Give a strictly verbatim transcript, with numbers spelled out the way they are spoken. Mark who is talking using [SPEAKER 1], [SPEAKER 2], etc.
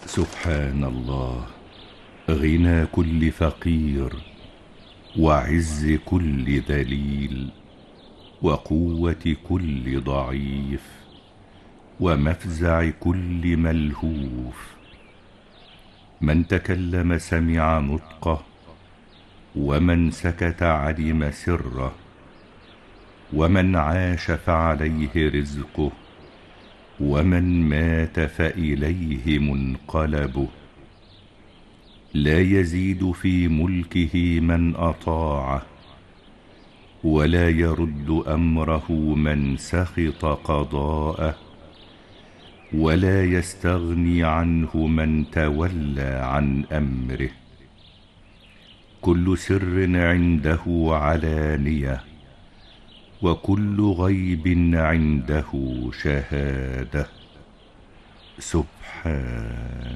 [SPEAKER 1] سبحان الله، غنى كل فقير، وعز كل ذليل، وقوة كل ضعيف، ومفزع كل ملهوف. من تكلم سمع نطقه، ومن سكت علم سره، ومن عاش فعليه رزقه، ومن مات فإليه منقلبه. لا يزيد في ملكه من أطاعه، ولا يرد أمره من سخط قضاءه، ولا يستغني عنه من تولى عن أمره. كل سر عنده علانية، وكل غيب عنده شهادة. سبحانه.